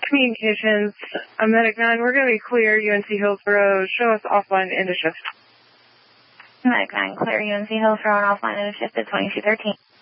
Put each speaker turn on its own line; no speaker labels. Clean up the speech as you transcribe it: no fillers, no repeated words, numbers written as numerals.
Communications, Medic 9, we're going to be clear, UNC Hillsborough. Show us offline end of shift.
Medic 9, clear UNC Hillsborough and offline end of shift at 2213.